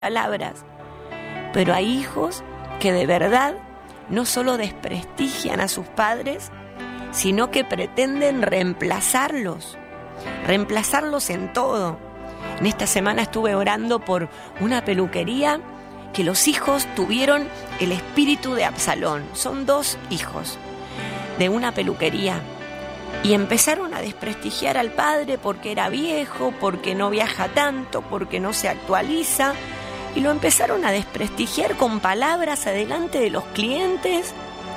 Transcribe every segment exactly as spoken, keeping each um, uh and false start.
palabras. Pero hay hijos que de verdad no solo desprestigian a sus padres, sino que pretenden reemplazarlos, reemplazarlos en todo. En esta semana estuve orando por una peluquería que los hijos tuvieron el espíritu de Absalón. Son dos hijos de una peluquería y empezaron a desprestigiar al padre porque era viejo, porque no viaja tanto, porque no se actualiza, y lo empezaron a desprestigiar con palabras adelante de los clientes.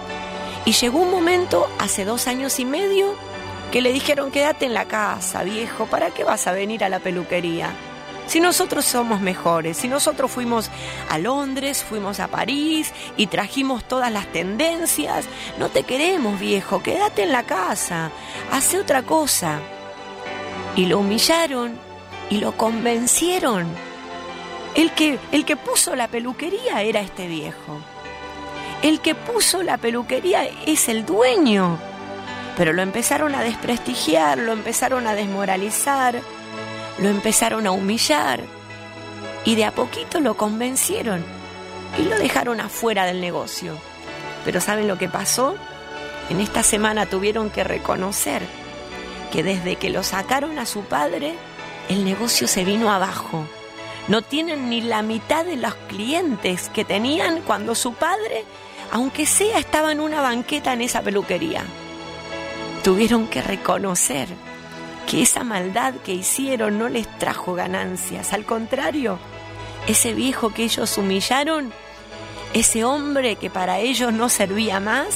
Y llegó un momento, hace dos años y medio, que le dijeron: quédate en la casa, viejo, ¿para qué vas a venir a la peluquería? Si nosotros somos mejores, si nosotros fuimos a Londres, fuimos a París y trajimos todas las tendencias, no te queremos, viejo, quédate en la casa, hace otra cosa. Y lo humillaron y lo convencieron. El que, el que puso la peluquería era este viejo. El que puso la peluquería es el dueño. Pero lo empezaron a desprestigiar, lo empezaron a desmoralizar, lo empezaron a humillar. Y de a poquito lo convencieron y lo dejaron afuera del negocio. Pero ¿saben lo que pasó? En esta semana tuvieron que reconocer que desde que lo sacaron a su padre, el negocio se vino abajo. No tienen ni la mitad de los clientes que tenían cuando su padre, aunque sea, estaba en una banqueta en esa peluquería. Tuvieron que reconocer que esa maldad que hicieron no les trajo ganancias. Al contrario, ese viejo que ellos humillaron, ese hombre que para ellos no servía más,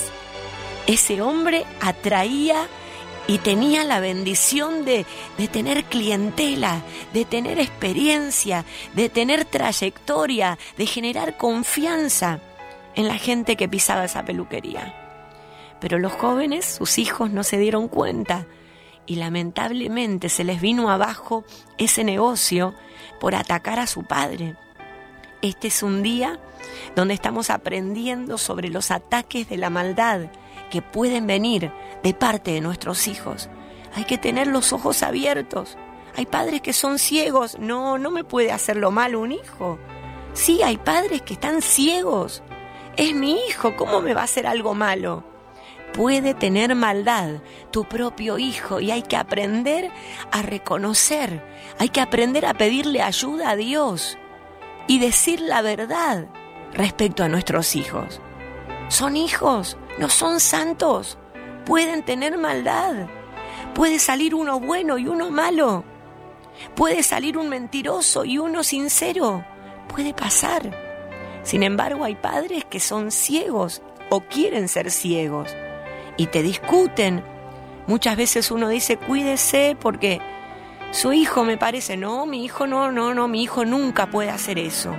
ese hombre atraía y tenía la bendición de, de tener clientela, de tener experiencia, de tener trayectoria, de generar confianza en la gente que pisaba esa peluquería. Pero los jóvenes, sus hijos, no se dieron cuenta y lamentablemente se les vino abajo ese negocio por atacar a su padre. Este es un día donde estamos aprendiendo sobre los ataques de la maldad que pueden venir de parte de nuestros hijos. Hay que tener los ojos abiertos. Hay padres que son ciegos. No, no me puede hacer lo malo un hijo. Sí, hay padres que están ciegos. Es mi hijo, ¿cómo me va a hacer algo malo? Puede tener maldad tu propio hijo y hay que aprender a reconocer. Hay que aprender a pedirle ayuda a Dios y decir la verdad respecto a nuestros hijos. Son hijos, no son santos. Pueden tener maldad. Puede salir uno bueno y uno malo. Puede salir un mentiroso y uno sincero. Puede pasar. Sin embargo, hay padres que son ciegos o quieren ser ciegos y te discuten. Muchas veces uno dice: cuídese porque su hijo, me parece, no, mi hijo no, no, no, mi hijo nunca puede hacer eso.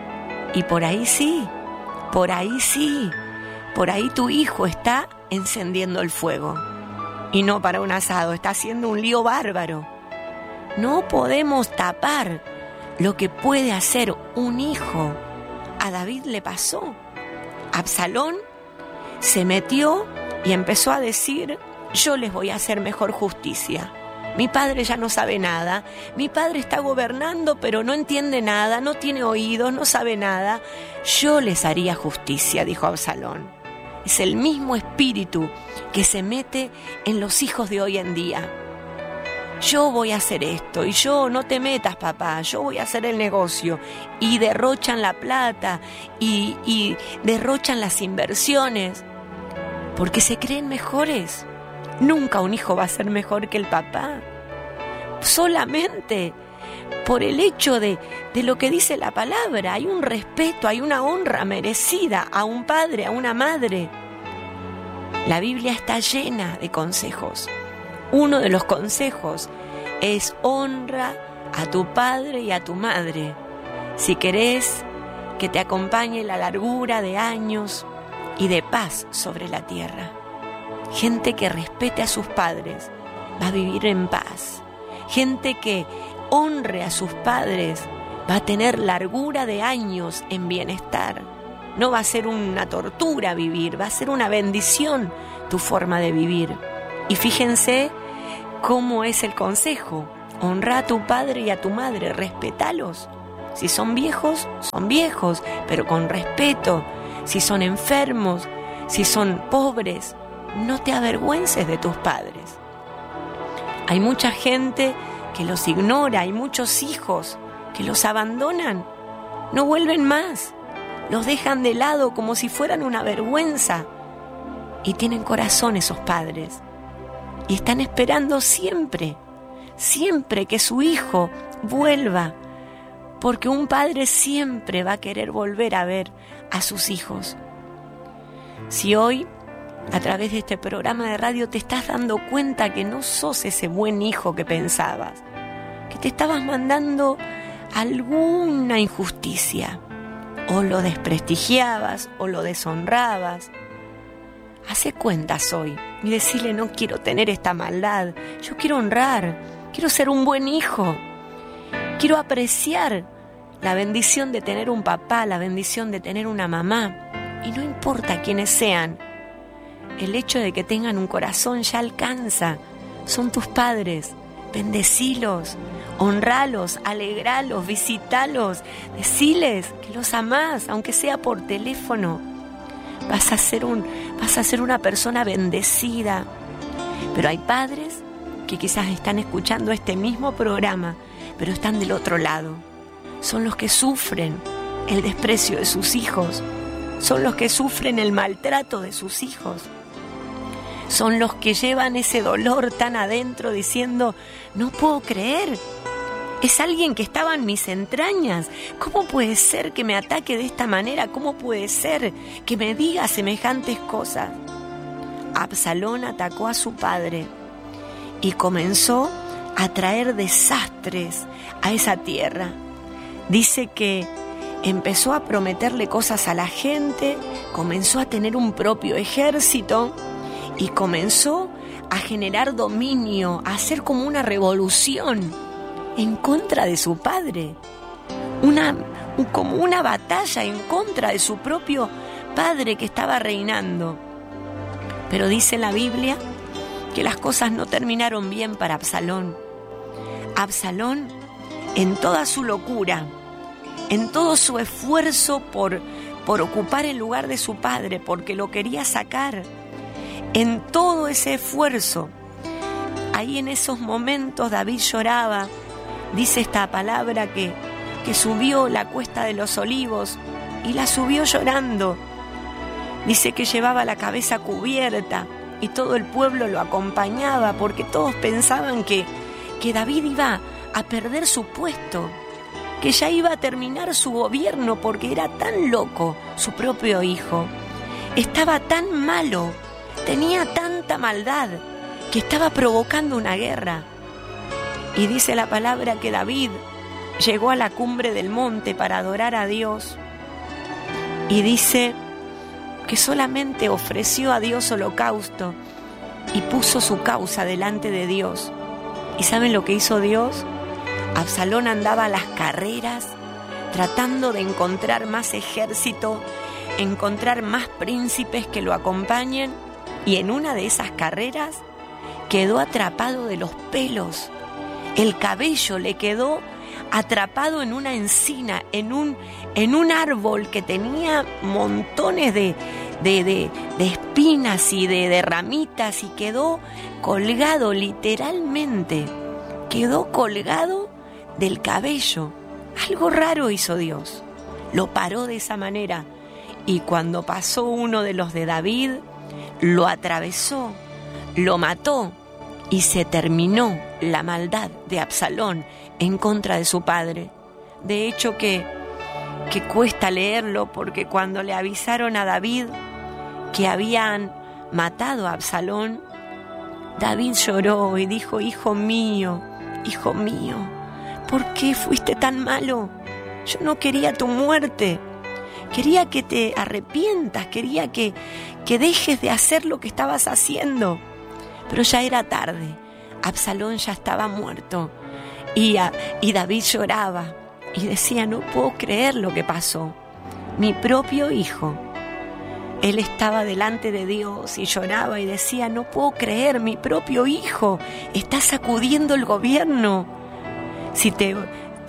Y por ahí sí, por ahí sí. Por ahí tu hijo está encendiendo el fuego. Y no para un asado, está haciendo un lío bárbaro. No podemos tapar lo que puede hacer un hijo. A David le pasó. Absalón se metió y empezó a decir: yo les voy a hacer mejor justicia. Mi padre ya no sabe nada. Mi padre está gobernando, pero no entiende nada, no tiene oídos, no sabe nada. Yo les haría justicia, dijo Absalón. Es el mismo espíritu que se mete en los hijos de hoy en día. Yo voy a hacer esto y yo, no te metas, papá, yo voy a hacer el negocio. Y derrochan la plata y, y derrochan las inversiones porque se creen mejores. Nunca un hijo va a ser mejor que el papá. Solamente por el hecho de, de lo que dice la palabra. Hay un respeto, hay una honra merecida a un padre, a una madre. La Biblia está llena de consejos. Uno de los consejos es: honra a tu padre y a tu madre. Si querés que te acompañe la largura de años y de paz sobre la tierra. Gente que respete a sus padres va a vivir en paz. Gente que honre a sus padres va a tener largura de años en bienestar. No va a ser una tortura vivir, va a ser una bendición tu forma de vivir. Y fíjense cómo es el consejo: honra a tu padre y a tu madre, respétalos. Si son viejos, son viejos, pero con respeto. Si son enfermos, si son pobres, no te avergüences de tus padres. Hay mucha gente que los ignora, hay muchos hijos que los abandonan, no vuelven más, los dejan de lado como si fueran una vergüenza. Y tienen corazón esos padres, y están esperando siempre, siempre que su hijo vuelva, porque un padre siempre va a querer volver a ver a sus hijos. Si hoy, a través de este programa de radio, te estás dando cuenta que no sos ese buen hijo que pensabas, que te estabas mandando alguna injusticia, o lo desprestigiabas, o lo deshonrabas, hace cuentas hoy y decirle: no quiero tener esta maldad, yo quiero honrar, quiero ser un buen hijo, quiero apreciar la bendición de tener un papá, la bendición de tener una mamá, y no importa quiénes sean, el hecho de que tengan un corazón ya alcanza. Son tus padres, bendecilos, honralos, alegralos, visitalos, deciles que los amás, aunque sea por teléfono. Vas a ser un, vas a ser una persona bendecida. Pero hay padres que quizás están escuchando este mismo programa, pero están del otro lado. Son los que sufren el desprecio de sus hijos. Son los que sufren el maltrato de sus hijos. Son los que llevan ese dolor tan adentro diciendo: no puedo creer. Es alguien que estaba en mis entrañas. ¿Cómo puede ser que me ataque de esta manera? ¿Cómo puede ser que me diga semejantes cosas? Absalón atacó a su padre y comenzó a traer desastres a esa tierra. Dice que empezó a prometerle cosas a la gente, comenzó a tener un propio ejército y comenzó a generar dominio, a hacer como una revolución en contra de su padre, una, como una batalla en contra de su propio padre que estaba reinando. Pero dice la Biblia que las cosas no terminaron bien para Absalón. Absalón, en toda su locura, en todo su esfuerzo por, por ocupar el lugar de su padre, porque lo quería sacar, en todo ese esfuerzo, ahí en esos momentos David lloraba. Dice esta palabra que, que subió la cuesta de los olivos y la subió llorando. Dice que llevaba la cabeza cubierta y todo el pueblo lo acompañaba porque todos pensaban que, que David iba a perder su puesto, que ya iba a terminar su gobierno porque era tan loco su propio hijo. Estaba tan malo, tenía tanta maldad que estaba provocando una guerra. Y dice la palabra que David llegó a la cumbre del monte para adorar a Dios. Y dice que solamente ofreció a Dios holocausto y puso su causa delante de Dios. ¿Y saben lo que hizo Dios? Absalón andaba a las carreras tratando de encontrar más ejército, encontrar más príncipes que lo acompañen. Y en una de esas carreras quedó atrapado de los pelos. El cabello le quedó atrapado en una encina, en un, en un árbol que tenía montones de, de, de, de espinas y de, de ramitas, y quedó colgado literalmente, quedó colgado del cabello. Algo raro hizo Dios, lo paró de esa manera, y cuando pasó uno de los de David, lo atravesó, lo mató, y se terminó la maldad de Absalón en contra de su padre. De hecho que, que cuesta leerlo, porque cuando le avisaron a David que habían matado a Absalón, David lloró y dijo: hijo mío, hijo mío, ¿por qué fuiste tan malo? Yo no quería tu muerte, quería que te arrepientas, quería que, que dejes de hacer lo que estabas haciendo. Pero ya era tarde, Absalón ya estaba muerto, y, a, y David lloraba y decía: no puedo creer lo que pasó, mi propio hijo. Él estaba delante de Dios y lloraba y decía: no puedo creer, mi propio hijo está sacudiendo el gobierno. Si te,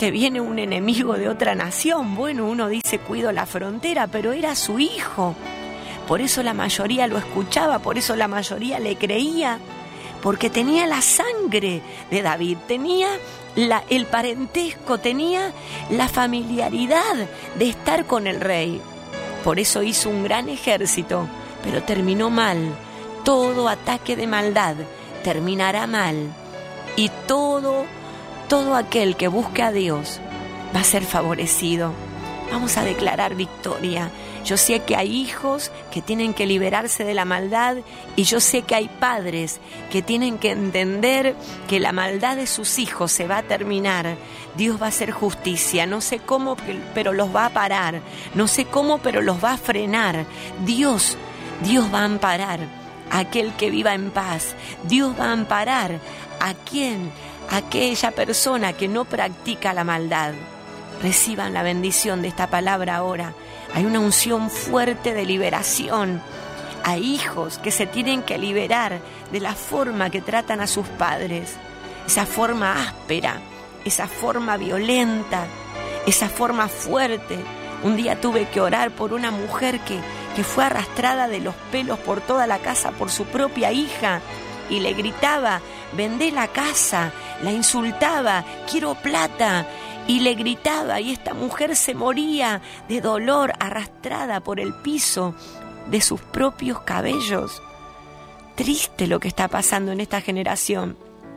que viene un enemigo de otra nación. Bueno, uno dice cuido la frontera, pero era su hijo. Por eso la mayoría lo escuchaba, por eso la mayoría le creía, porque tenía la sangre de David, tenía la, el parentesco, tenía la familiaridad de estar con el rey. Por eso hizo un gran ejército, pero terminó mal. Todo ataque de maldad terminará mal, y todo, todo aquel que busque a Dios va a ser favorecido. Vamos a declarar victoria. Yo sé que hay hijos que tienen que liberarse de la maldad, y yo sé que hay padres que tienen que entender que la maldad de sus hijos se va a terminar. Dios va a hacer justicia, no sé cómo, pero los va a parar, no sé cómo, pero los va a frenar. Dios, Dios va a amparar a aquel que viva en paz. Dios va a amparar a quien, a aquella persona que no practica la maldad. Reciban la bendición de esta palabra ahora. Hay una unción fuerte de liberación. Hay hijos que se tienen que liberar de la forma que tratan a sus padres. Esa forma áspera, esa forma violenta, esa forma fuerte. Un día tuve que orar por una mujer que, que fue arrastrada de los pelos por toda la casa por su propia hija, y le gritaba, vendé la casa, la insultaba, quiero plata. Y le gritaba, y esta mujer se moría de dolor, arrastrada por el piso de sus propios cabellos. Triste lo que está pasando en esta generación.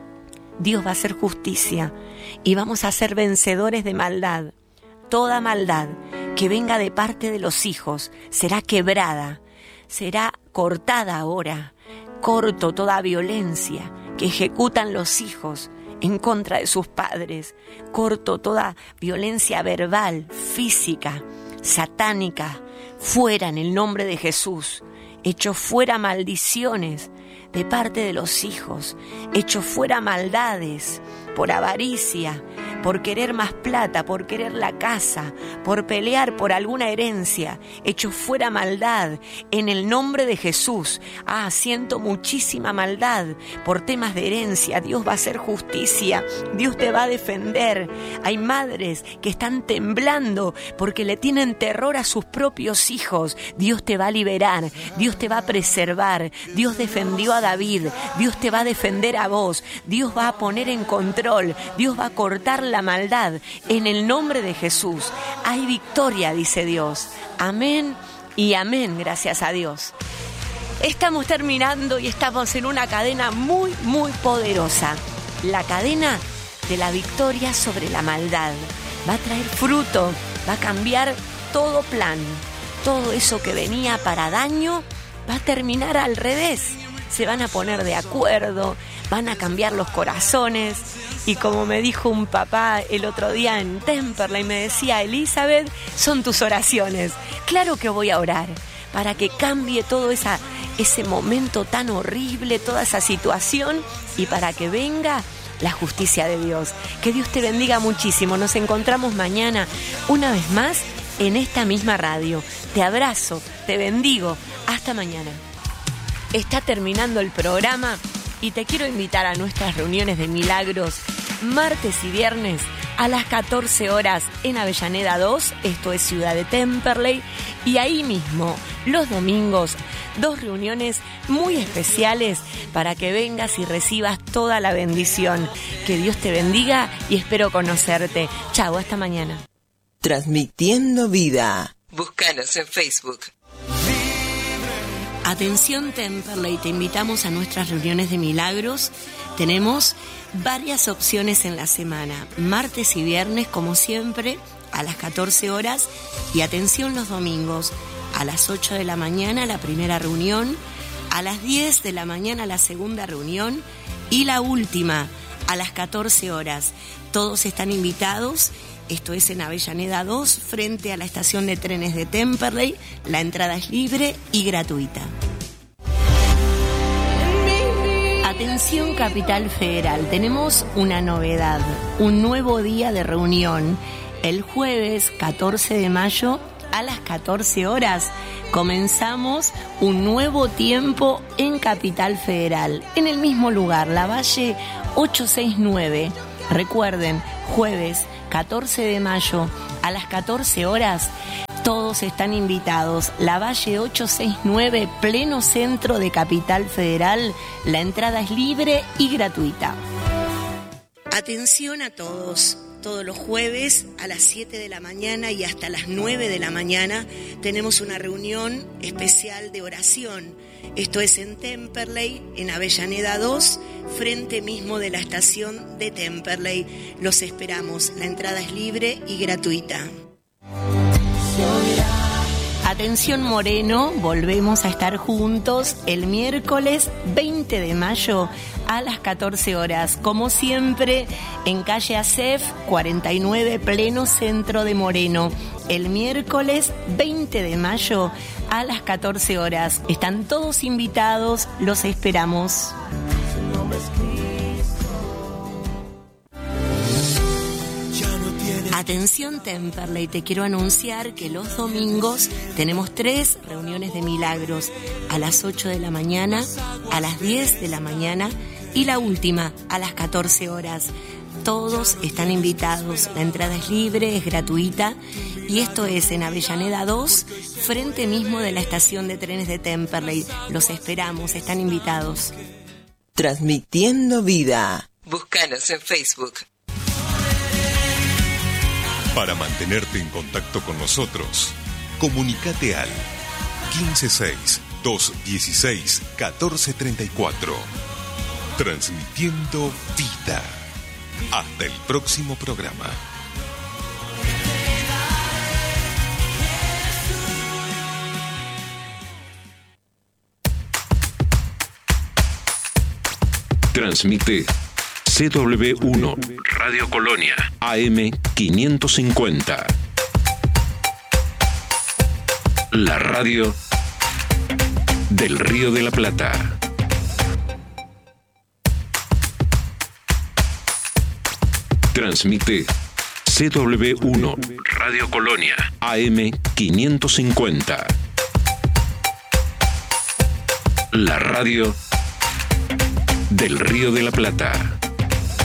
Dios va a hacer justicia y vamos a ser vencedores de maldad. Toda maldad que venga de parte de los hijos será quebrada, será cortada ahora. Corto toda violencia que ejecutan los hijos en contra de sus padres. Corto toda violencia verbal, física, satánica, fuera en el nombre de Jesús. Echo fuera maldiciones de parte de los hijos. Echo fuera maldades por avaricia, por querer más plata, por querer la casa, por pelear por alguna herencia. Echo fuera maldad en el nombre de Jesús. Ah, siento muchísima maldad por temas de herencia. Dios va a hacer justicia, Dios te va a defender. Hay madres que están temblando porque le tienen terror a sus propios hijos. Dios te va a liberar, Dios te va a preservar. Dios defendió a David, Dios te va a defender a vos. Dios va a poner en control, Dios va a cortar la maldad en el nombre de Jesús. Hay victoria, dice Dios. Amén y amén, gracias a Dios. Estamos terminando y estamos en una cadena muy, muy poderosa. La cadena de la victoria sobre la maldad. Va a traer fruto, va a cambiar todo plan. Todo eso que venía para daño va a terminar al revés. Se van a poner de acuerdo, van a cambiar los corazones. Y como me dijo un papá el otro día en Temperley, me decía, Elizabeth, son tus oraciones. Claro que voy a orar para que cambie todo esa, ese momento tan horrible, toda esa situación, y para que venga la justicia de Dios. Que Dios te bendiga muchísimo. Nos encontramos mañana una vez más en esta misma radio. Te abrazo, te bendigo. Hasta mañana. Está terminando el programa y te quiero invitar a nuestras reuniones de milagros martes y viernes a las catorce horas en Avellaneda dos, esto es Ciudad de Temperley, y ahí mismo los domingos dos reuniones muy especiales para que vengas y recibas toda la bendición. Que Dios te bendiga y espero conocerte. Chau, hasta mañana. Transmitiendo vida. Búscanos en Facebook. Atención Temperley, te invitamos a nuestras reuniones de milagros. Tenemos varias opciones en la semana, martes y viernes como siempre a las catorce horas, y atención los domingos a las ocho de la mañana la primera reunión, a las diez de la mañana la segunda reunión y la última a las catorce horas. Todos están invitados. Esto es en Avellaneda dos, frente a la estación de trenes de Temperley. La entrada es libre y gratuita. Atención Capital Federal, tenemos una novedad, un nuevo día de reunión. El jueves catorce de mayo a las catorce horas comenzamos un nuevo tiempo en Capital Federal, en el mismo lugar, La Valle ochocientos sesenta y nueve. Recuerden, jueves catorce de mayo, a las catorce horas, todos están invitados. La Valle ochocientos sesenta y nueve, pleno centro de Capital Federal. La entrada es libre y gratuita. Atención a todos. Todos los jueves a las siete de la mañana y hasta las nueve de la mañana tenemos una reunión especial de oración. Esto es en Temperley, en Avellaneda dos, frente mismo de la estación de Temperley. Los esperamos. La entrada es libre y gratuita. Atención Moreno, volvemos a estar juntos el miércoles veinte de mayo a las catorce horas, como siempre, en calle Acef cuarenta y nueve, pleno centro de Moreno. El miércoles veinte de mayo a las catorce horas. Están todos invitados, los esperamos. Atención Temperley, te quiero anunciar que los domingos tenemos tres reuniones de milagros, a las ocho de la mañana, a las diez de la mañana y la última a las catorce horas. Todos están invitados, la entrada es libre, es gratuita y esto es en Avellaneda dos, frente mismo de la estación de trenes de Temperley. Los esperamos, están invitados. Transmitiendo vida. Búscanos en Facebook. Para mantenerte en contacto con nosotros, comunícate al quince seis, doscientos dieciséis, catorce treinta y cuatro. Transmitiendo vida. Hasta el próximo programa. Transmite C W uno, Radio Colonia, A M quinientos cincuenta. La radio del Río de la Plata. Transmite C W uno, Radio Colonia, A M quinientos cincuenta. La radio del Río de la Plata.